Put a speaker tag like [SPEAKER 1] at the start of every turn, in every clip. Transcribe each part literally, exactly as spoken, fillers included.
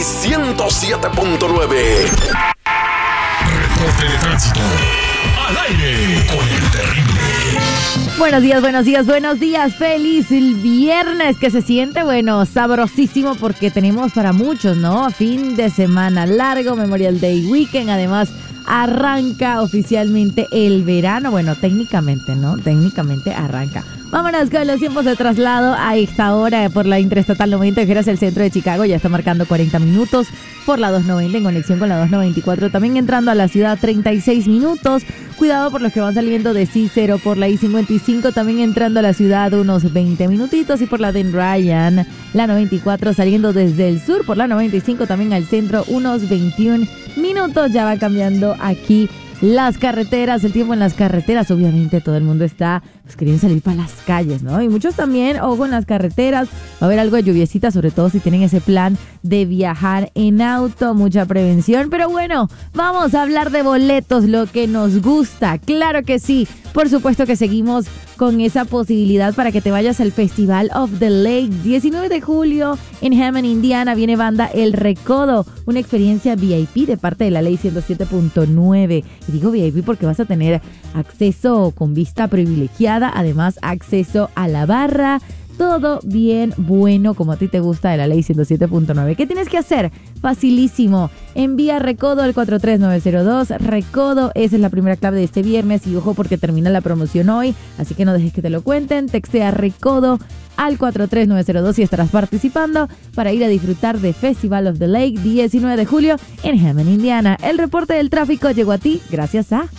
[SPEAKER 1] ciento siete punto nueve.
[SPEAKER 2] Reporte de tránsito al aire con el terrible.
[SPEAKER 3] Buenos días, buenos días, buenos días. Feliz el viernes, que se siente, bueno, sabrosísimo porque tenemos para muchos, ¿no? Fin de semana largo, Memorial Day Weekend, además arranca oficialmente el verano. Bueno, técnicamente, ¿no? Técnicamente arranca. Vámonos con los tiempos de traslado a esta hora por la Interestatal noventa, que era el centro de Chicago, ya está marcando cuarenta minutos. Por la doscientos noventa en conexión con la doscientos noventa y cuatro, también entrando a la ciudad treinta y seis minutos. Cuidado por los que van saliendo de Cicero por la I cincuenta y cinco, también entrando a la ciudad unos veinte minutitos. Y por la Den Ryan, la noventa y cuatro saliendo desde el sur por la noventa y cinco, también al centro unos veintiún minutos. Ya va cambiando aquí las carreteras, el tiempo en las carreteras. Obviamente todo el mundo está pues, queriendo salir para las calles, ¿no? Y muchos también, ojo en las carreteras, va a haber algo de lluviecita, sobre todo si tienen ese plan de viajar en auto, mucha prevención. Pero bueno, vamos a hablar de boletos, lo que nos gusta, claro que sí. Por supuesto que seguimos con esa posibilidad para que te vayas al Festival of the Lake. diecinueve de julio en Hammond, Indiana, viene banda El Recodo, una experiencia V I P de parte de la ley ciento siete punto nueve. Y digo V I P porque vas a tener acceso con vista privilegiada, además acceso a la barra. Todo bien bueno, como a ti te gusta, de la ley ciento siete punto nueve. ¿Qué tienes que hacer? Facilísimo. Envía Recodo al cuatro tres nueve cero dos. Recodo, esa es la primera clave de este viernes. Y ojo porque termina la promoción hoy, así que no dejes que te lo cuenten. Textea Recodo al cuatro tres nueve cero dos y estarás participando para ir a disfrutar de Festival of the Lake diecinueve de julio en Hammond, Indiana. El reporte del tráfico llegó a ti gracias a...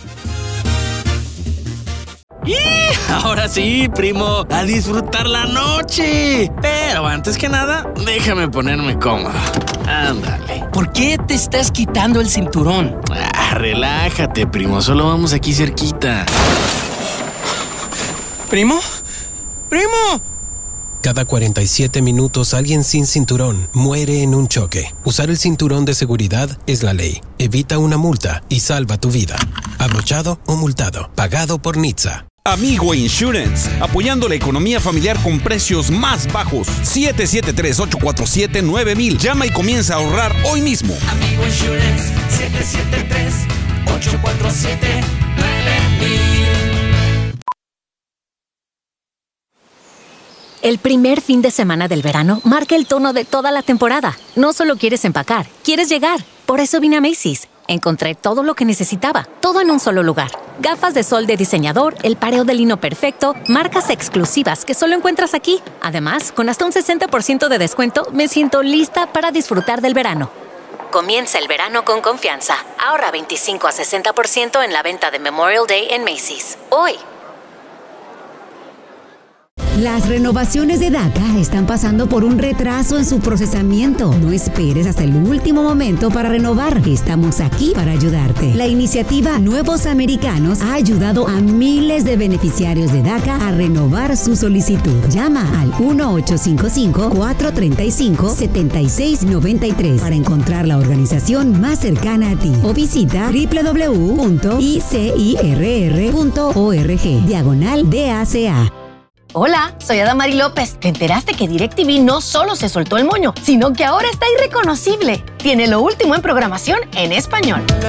[SPEAKER 4] ¡Y! Ahora sí, primo, a disfrutar la noche. Pero antes que nada, déjame ponerme cómodo. Ándale.
[SPEAKER 5] ¿Por qué te estás quitando el cinturón?
[SPEAKER 4] Ah, relájate, primo, solo vamos aquí cerquita.
[SPEAKER 5] ¿Primo? ¡Primo!
[SPEAKER 6] Cada cuarenta y siete minutos alguien sin cinturón muere en un choque. Usar el cinturón de seguridad es la ley. Evita una multa y salva tu vida. Abrochado o multado. Pagado por N H T S A.
[SPEAKER 7] Amigo Insurance, apoyando la economía familiar con precios más bajos. siete siete tres, ocho cuatro siete, nueve mil. Llama y comienza a ahorrar hoy mismo.
[SPEAKER 8] Amigo Insurance, siete siete tres, ocho cuatro siete, nueve mil.
[SPEAKER 9] El primer fin de semana del verano marca el tono de toda la temporada. No solo quieres empacar, quieres llegar. Por eso vine a Macy's. Encontré todo lo que necesitaba, todo en un solo lugar. Gafas de sol de diseñador, el pareo de lino perfecto, marcas exclusivas que solo encuentras aquí. Además, con hasta un sesenta por ciento de descuento, me siento lista para disfrutar del verano. Comienza el verano con confianza. Ahorra veinticinco a sesenta por ciento en la venta de Memorial Day en Macy's. Hoy.
[SPEAKER 10] Las renovaciones de DACA están pasando por un retraso en su procesamiento. No esperes hasta el último momento para renovar. Estamos aquí para ayudarte. La iniciativa Nuevos Americanos ha ayudado a miles de beneficiarios de DACA a renovar su solicitud. Llama al uno ocho cinco cinco, cuatro tres cinco, siete seis nueve tres para encontrar la organización más cercana a ti o visita doble u doble u doble u punto i c i r r punto org diagonal D A C A.
[SPEAKER 11] Hola, soy Adamari López. ¿Te enteraste que DirecTV no solo se soltó el moño, sino que ahora está irreconocible? Tiene lo último en programación en español.